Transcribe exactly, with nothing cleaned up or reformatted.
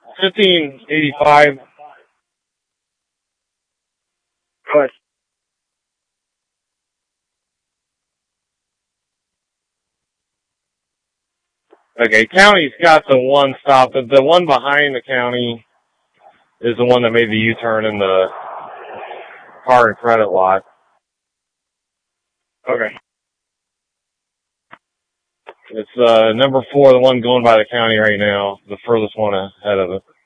fifteen eighty-five. Go ahead. Okay, county's got the one stop. The, the one behind the county is the one that made the U-turn in the car and credit lot. Okay. It's uh, number four, the one going by the county right now, the furthest one ahead of it.